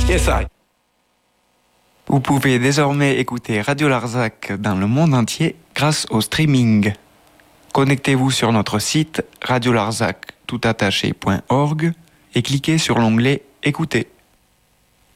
Yes, I. Vous pouvez désormais écouter Radio Larzac dans le monde entier grâce au streaming. Connectez-vous sur notre site radiolarzac toutattaché.org et cliquez sur l'onglet Écouter.